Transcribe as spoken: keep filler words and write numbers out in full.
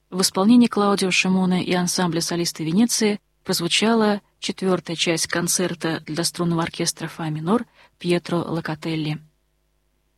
В исполнении Клаудио Шимоне и ансамбля солисты Венеции прозвучала четвертая часть концерта для струнного оркестра «Фа минор» Пьетро Локотелли.